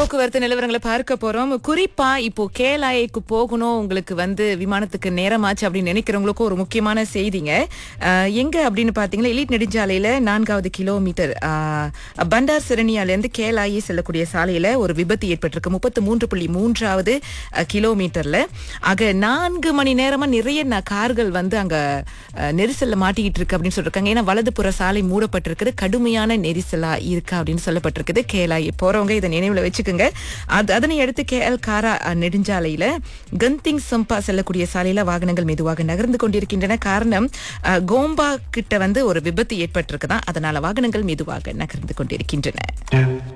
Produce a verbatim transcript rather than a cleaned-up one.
போக்குவரத்து நிலவரங்களை பார்க்க போறோம். குறிப்பா இப்போ கேலாய்க்கு போகணும், உங்களுக்கு வந்து விமானத்துக்கு நேரமாச்சு அப்படின்னு நினைக்கிறவங்களுக்கும் ஒரு முக்கியமான செய்திங்க. அஹ், எங்க அப்படின்னு பாத்தீங்கன்னா எலிட் நெடுஞ்சாலையில நான்காவது கிலோமீட்டர் அஹ், பண்டார் சிரணியால இருந்து கேலாயி செல்லக்கூடிய சாலையில ஒரு விபத்து ஏற்பட்டிருக்கு. முப்பத்து மூன்று புள்ளி மூன்றாவது அஹ், கிலோமீட்டர்ல ஆக நான்கு மணி நேரமா நிறைய ந- கார்கள் வந்து அங்க அஹ், நெரிசல்ல மாட்டிக்கிட்டு இருக்கு அப்படின்னு சொல்லிருக்காங்க. ஏன்னா வலதுபுற சாலை மூடப்பட்டிருக்குது, கடுமையான நெரிசலா இருக்கு அப்படின்னு சொல்லப்பட்டிருக்குது. கேலாய் போறவங்க இதை நினைவுல வச்சுக்கோங்க. அது அதனை அடுத்து கேஎல் காரா அஹ், நெடுஞ்சாலையில கந்திங் சம்பா செல்லக்கூடிய சாலையில வாகனங்கள் மெதுவாக நகர்ந்து கொண்டிருக்கின்றன. காரணம் அஹ், கோம்பா கிட்ட வந்து ஒரு விபத்து ஏற்பட்டிருக்குதான், அதனால வாகனங்கள் மெதுவாக நகர்ந்து கொண்டிருக்கின்றன.